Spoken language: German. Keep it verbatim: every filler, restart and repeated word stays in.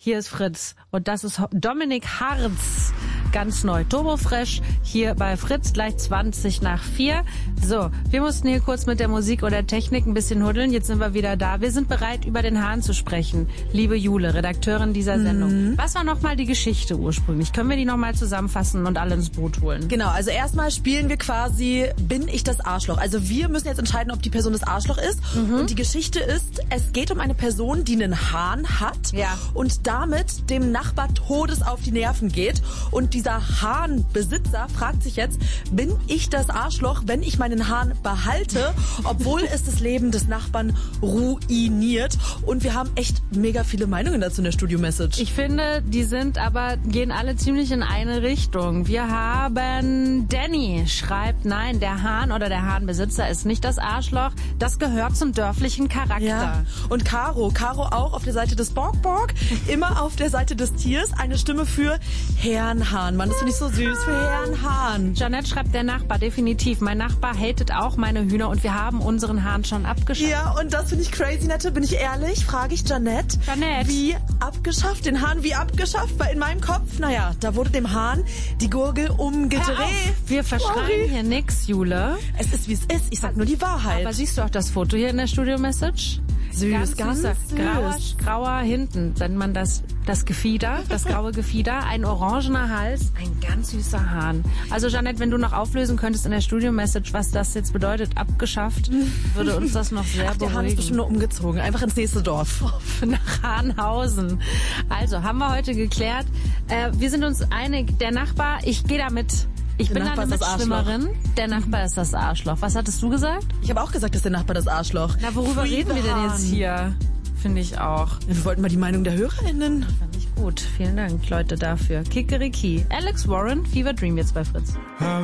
Hier ist Fritz und das ist Dominik Harz, ganz neu. Turbofresh hier bei Fritz, gleich zwanzig nach vier. So, wir mussten hier kurz mit der Musik oder Technik ein bisschen huddeln. Jetzt sind wir wieder da. Wir sind bereit, über den Hahn zu sprechen. Liebe Jule, Redakteurin dieser Sendung. Mhm. Was war nochmal die Geschichte ursprünglich? Können wir die nochmal zusammenfassen und alle ins Boot holen? Genau, also erstmal spielen wir quasi, bin ich das Arschloch? Also wir müssen jetzt entscheiden, ob die Person das Arschloch ist. Mhm. Und die Geschichte ist, es geht um eine Person, die einen Hahn hat, ja, und damit dem Nachbar todes auf die Nerven geht. Und dieser Hahnbesitzer fragt sich jetzt, bin ich das Arschloch, wenn ich meinen Hahn behalte, obwohl es das Leben des Nachbarn ruiniert? Und wir haben echt mega viele Meinungen dazu in der Studio-Message. Ich finde, die sind aber, gehen alle ziemlich in eine Richtung. Wir haben Danny, schreibt, nein, der Hahn oder der Hahnbesitzer ist nicht das Arschloch, das gehört zum dörflichen Charakter. Ja. Und Caro, Caro auch auf der Seite des Borg Borg, immer auf der Seite des Tiers, eine Stimme für Herrn Hahn. Mann, das finde ich so süß, für Herrn Hahn. Janette schreibt, der Nachbar, definitiv. Mein Nachbar hatet auch meine Hühner und wir haben unseren Hahn schon abgeschafft. Ja, und das finde ich crazy, Nette, bin ich ehrlich, frage ich Janette. Janette. Wie abgeschafft? Den Hahn wie abgeschafft? Weil in meinem Kopf, naja, da wurde dem Hahn die Gurgel umgedreht. Wir verschreien Sorry. hier nix, Jule. Es ist, wie es ist. Ich sag nur die Wahrheit. Aber siehst du auch das Foto hier in der Studio-Message? Süß, ganz, ganz süß. Grauer, grauer hinten, nennt man das, das Gefieder, das graue Gefieder, ein orangener Hals, ein ganz süßer Hahn. Also Janette, wenn du noch auflösen könntest in der Studio-Message, was das jetzt bedeutet, abgeschafft, würde uns das noch sehr Ach, der beruhigen. Hahn ist bestimmt nur umgezogen, einfach ins nächste Dorf. Nach Hahnhausen. Also, haben wir heute geklärt. Äh, wir sind uns einig, der Nachbar, ich gehe damit. Ich der bin Nachbar eine ist das Mitschwimmerin. Der Nachbar ist das Arschloch. Was hattest du gesagt? Ich habe auch gesagt, dass der Nachbar das Arschloch. Na, worüber Free reden wir denn jetzt hier? Finde ich auch. Ja, wir wollten mal die Meinung der HörerInnen. Fand ich gut. Vielen Dank, Leute, dafür. Kikeriki. Alex Warren, Fever Dream jetzt bei Fritz.